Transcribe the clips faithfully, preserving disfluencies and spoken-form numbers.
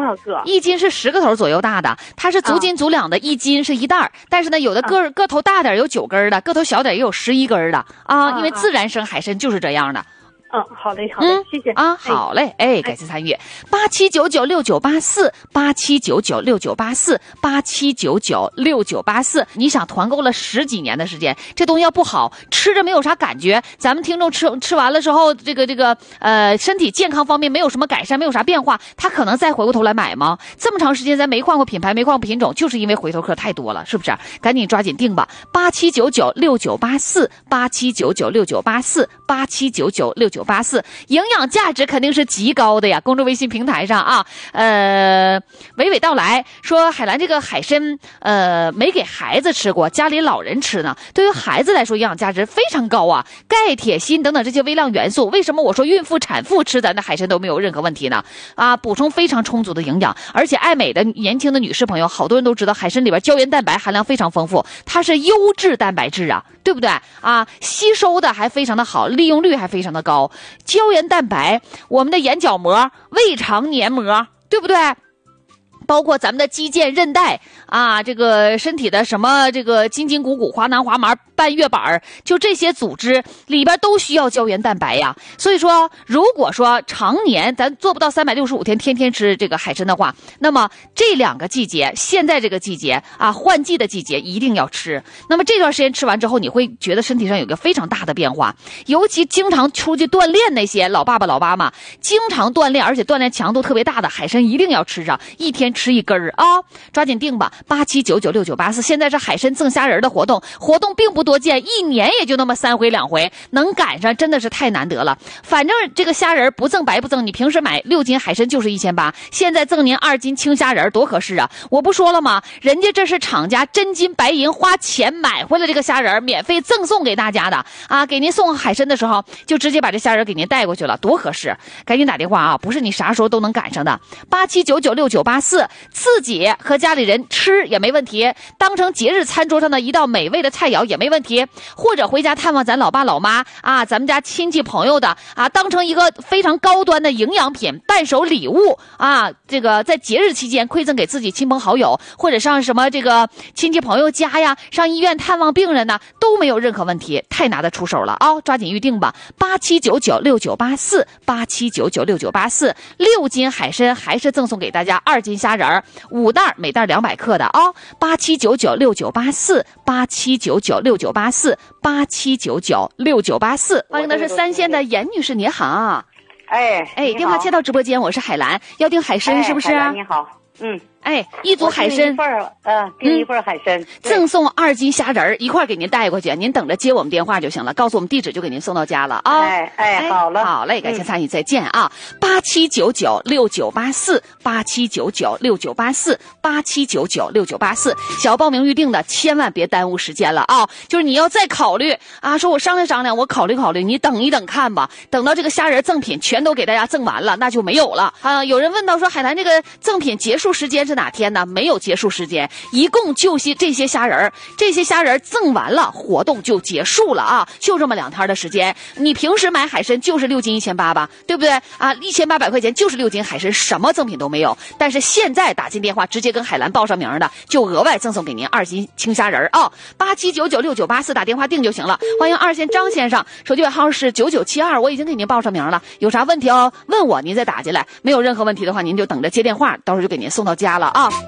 个， 一斤是十个头左右大的，它是足斤足两的，一斤是一袋儿。但是呢，有的个、啊、个头大点有九根的，个头小点也有十一根的啊，因为自然生海参就是这样的。 嗯，好嘞，好嘞，嗯、谢谢啊，好嘞，哎，感谢参与，八七九九六九八四，八七九九六九八四，八七九九六九八四。你想团购了十几年的时间，这东西要不好，吃着没有啥感觉，咱们听众吃吃完了之后，这个这个呃身体健康方面没有什么改善，没有啥变化，他可能再回过头来买吗？这么长时间咱没换过品牌，没换过品种，就是因为回头客太多了，是不是？赶紧抓紧定吧，八七九九六九八四，八七九九六九八四，八七九九六九八四，营养价值肯定是极高的呀。公众微信平台上啊，呃，娓娓道来说，海兰这个海参，呃，没给孩子吃过，家里老人吃呢。对于孩子来说，营养价值非常高啊，钙、铁、锌等等这些微量元素，为什么我说孕妇、产妇吃咱的海参都没有任何问题呢？啊，补充非常充足的营养，而且爱美的年轻的女士朋友，好多人都知道海参里边胶原蛋白含量非常丰富，它是优质蛋白质啊。对不对啊？吸收的还非常的好，利用率还非常的高。胶原蛋白，我们的眼角膜、胃肠黏膜，对不对？包括咱们的肌腱、韧带啊，这个身体的什么这个筋筋骨骨、滑囊滑膜、半月板，就这些组织里边都需要胶原蛋白呀。所以说，如果说常年咱做不到三百六十五天天天吃这个海参的话，那么这两个季节，现在这个季节啊，换季的季节一定要吃。那么这段时间吃完之后，你会觉得身体上有一个非常大的变化。尤其经常出去锻炼那些老爸爸老妈妈，经常锻炼而且锻炼强度特别大的海参一定要吃上，一天吃一根儿啊，抓紧定吧，八七九九六九八四。现在是海参赠虾仁的活动，活动并不多见，一年也就那么三回两回，能赶上真的是太难得了。反正这个虾仁不赠白不赠，你平时买六斤海参就是一千八，现在赠您二斤青虾仁，多合适啊！我不说了吗？人家这是厂家真金白银花钱买回来这个虾仁，免费赠送给大家的啊！给您送海参的时候，就直接把这虾仁给您带过去了，多合适！赶紧打电话啊，不是你啥时候都能赶上的。八七九九六九八四。自己和家里人吃也没问题，当成节日餐桌上的一道美味的菜肴也没问题，或者回家探望咱老爸老妈啊，咱们家亲戚朋友的啊，当成一个非常高端的营养品伴手礼物啊，这个在节日期间馈赠给自己亲朋好友，或者上什么这个亲戚朋友家呀，上医院探望病人呢，都没有任何问题，太拿得出手了啊！抓紧预定吧，八七九九六九八四，八七九九六九八四，六斤海参还是赠送给大家二斤虾仁，五袋每袋两百克的啊、哦，八七九九六九八四，八七九九六九八四，八七九九六九八四。欢迎的是三线的严女士，你好。 哎哎，电话接到直播间，我是海兰，要订海参、哎、是不是？ 你好，嗯。 哎，一组海参， 一份儿，嗯，订一份海参，嗯、 赠送二斤虾仁一块给您带过去，您等着接我们电话就行了，告诉我们地址就给您送到家了啊。 哎哎，好了， 好嘞，感谢参与，再见啊！八七九九六九八四，八七九九六九八四，八七九九六九八四，小报名预定的，千万别耽误时间了啊！就是你要再考虑啊，说我商量商量，我考虑考虑，你等一等看吧，等到这个虾仁赠品全都给大家赠完了，那就没有了啊！有人问到说，海南这个赠品结束时间是哪天呢？没有结束时间，一共就些这些虾仁，这些虾仁赠完了，活动就结束了啊！就这么两天的时间，你平时买海参就是六斤一千八吧，对不对啊？一千八百块钱就是六斤海参，什么赠品都没有。但是现在打进电话直接跟海兰报上名的，就额外赠送给您二斤青虾仁啊！八七九九六九八四打电话订就行了。欢迎二线张先生，手机尾号是九九七二，我已经给您报上名了。有啥问题哦？问我，您再打进来。没有任何问题的话，您就等着接电话，到时候就给您送到家了啊！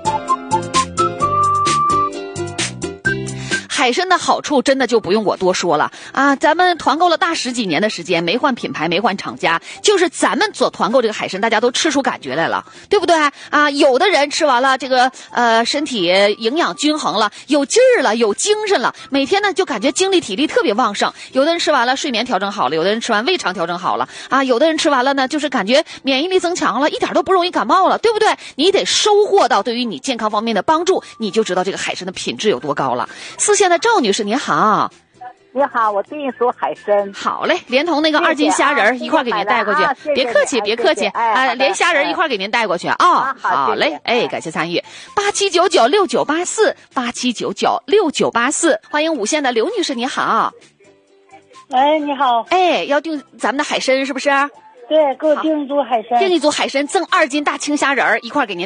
海参的好处真的就不用我多说了啊！咱们团购了大十几年的时间，没换品牌，没换厂家，就是咱们所团购这个海参，大家都吃出感觉来了，对不对啊？有的人吃完了这个呃身体营养均衡了，有劲儿了，有精神了，每天呢就感觉精力体力特别旺盛。有的人吃完了睡眠调整好了，有的人吃完胃肠调整好了啊，有的人吃完了呢就是感觉免疫力增强了，一点都不容易感冒了，对不对？你得收获到对于你健康方面的帮助，你就知道这个海参的品质有多高了。四线的赵女士您好。 你好，我订一组海参。 好嘞，连同那个二斤虾仁一块给您带过去， 啊、 别客气，别客气， 哎、 啊，连虾仁一块给您带过去啊。 啊好嘞，哎，感谢参与，八七九九六九八四，八七九九六九八四，欢迎五线的刘女士，你好。 哎，你好。 哎，要订咱们的海参是不是？ 对，给我订一组海参。 订一组海参赠二斤大青虾仁一块给您。